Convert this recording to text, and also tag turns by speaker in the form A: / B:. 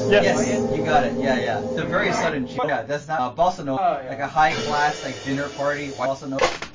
A: Yes, you got it. Yeah, yeah. It's a very sudden change. Yeah, that's not bossa nova. Like a high class like dinner party. Bossa nova.